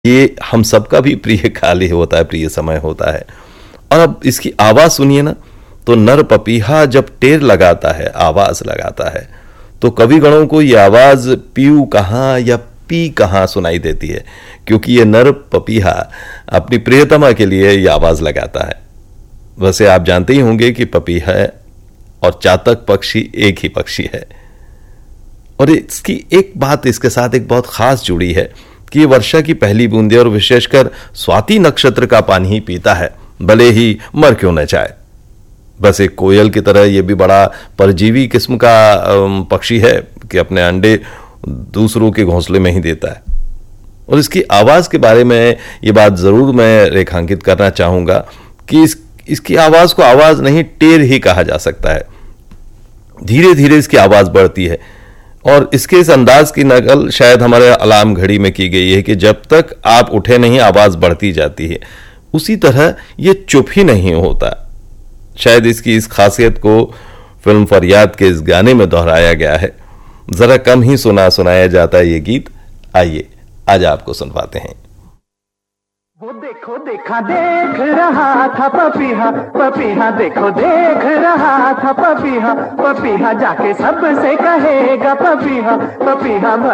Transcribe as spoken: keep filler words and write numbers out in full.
ये हम सबका भी प्रिय काल ही होता है, प्रिय समय होता है। और अब इसकी आवाज़ सुनिए ना, तो नर पपीहा जब टेर लगाता है, आवाज़ लगाता है, तो कविगणों को ये आवाज़ पीऊ कहाँ या पी कहाँ सुनाई देती है, क्योंकि ये नर पपीहा अपनी प्रियतमा के लिए ये आवाज़ लगाता है। वैसे आप जानते ही होंगे कि पपीहा और चातक पक्षी एक ही पक्षी है। और इसकी एक बात इसके साथ एक बहुत खास जुड़ी है कि ये वर्षा की पहली बूंदे और विशेषकर स्वाति नक्षत्र का पानी ही पीता है, भले ही मर क्यों न जाए। बस एक कोयल की तरह ये भी बड़ा परजीवी किस्म का पक्षी है कि अपने अंडे दूसरों के घोंसले में ही देता है। और इसकी आवाज़ के बारे में ये बात ज़रूर मैं रेखांकित करना चाहूँगा कि इस इसकी आवाज़ को आवाज़ नहीं, टेर ही कहा जा सकता है। धीरे धीरे इसकी आवाज़ बढ़ती है और इसके इस अंदाज की नकल शायद हमारे अलार्म घड़ी में की गई है कि जब तक आप उठे नहीं आवाज़ बढ़ती जाती है। उसी तरह ये चुप ही नहीं होता। शायद इसकी इस खासियत को फिल्म फरियाद के इस गाने में दोहराया गया है। जरा कम ही सुना सुनाया जाता है ये गीत। आइए आज आपको सुनवाते हैं। वो देखो देखा देख रहा था पपीहा, पपीहा देखो देख रहा था पपीहा, पपीहा जाके सबसे कहेगा पपीहा, पपीहा